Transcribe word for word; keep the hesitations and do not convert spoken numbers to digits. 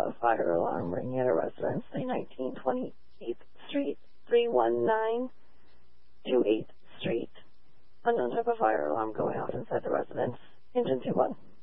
a fire alarm ringing at a residence, say nineteen twenty-eighth Street, three one nine two eighth Street. Unknown type of fire alarm going off inside the residence. Engine two one.